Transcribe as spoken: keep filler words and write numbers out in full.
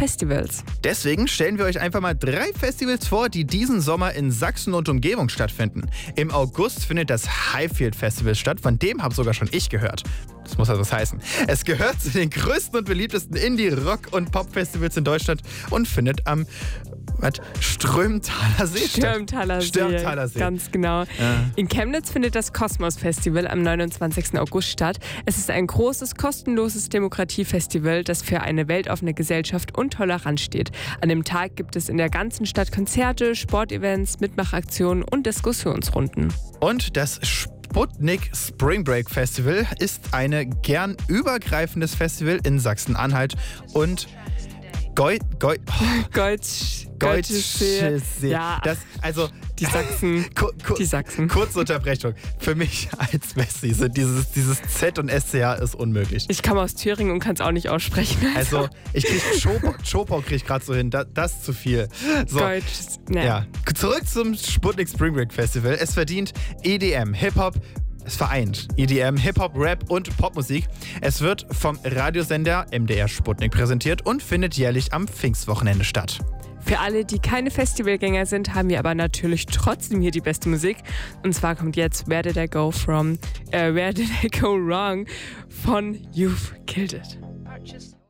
Festivals. Deswegen stellen wir euch einfach mal drei Festivals vor, die diesen Sommer in Sachsen und Umgebung stattfinden. Im August findet das Highfield Festival statt, von dem habe sogar schon ich gehört. Das muss also was heißen. Es gehört zu den größten und beliebtesten Indie-, Rock- und Pop-Festivals in Deutschland und findet am was? Strömtaler See statt. Stürmtaler See. Stürmtaler See. Ganz genau. Ja. In Chemnitz findet das Kosmos Festival am neunundzwanzigsten August statt. Es ist ein großes, kostenloses Demokratiefestival, das für eine weltoffene Gesellschaft und Toleranz steht. An dem Tag gibt es in der ganzen Stadt Konzerte, Sportevents, Mitmachaktionen und Diskussionsrunden. Und das Sputnik Spring Break Festival ist ein gern übergreifendes Festival in Sachsen-Anhalt und Goi, Goi, oh, Goitsch, Goitsche See. Ja, Das, also, die Sachsen. Ku- ku- Die Sachsen. Kurze Unterbrechung. Für mich als Wessi sind dieses, dieses Z und S C H ist unmöglich. Ich komme aus Thüringen und kann es auch nicht aussprechen. Also, ich krieg Chopin, Chopin krieg ich gerade so hin. Das, das ist zu viel. So, Goitsch, ne. ja. Zurück zum Sputnik Spring Break Festival. Es verdient E D M, Hip-Hop. Es vereint E D M, Hip-Hop, Rap und Popmusik. Es wird vom Radiosender M D R Sputnik präsentiert und findet jährlich am Pfingstwochenende statt. Für alle, die keine Festivalgänger sind, haben wir aber natürlich trotzdem hier die beste Musik. Und zwar kommt jetzt Where Did I Go From, äh, Where Did I Go Wrong von You've Killed It. Purchase